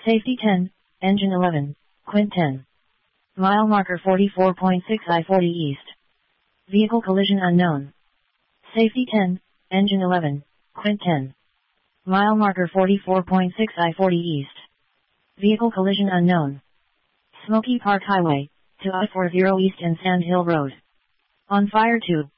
Safety 10, Engine 11, Quint 10. Mile marker 44.6 I-40 East. Vehicle collision unknown. Safety 10, Engine 11, Quint 10. Mile marker 44.6 I-40 East. Vehicle collision unknown. Smoky Park Highway, to I-40 East and Sand Hill Road. On fire tube.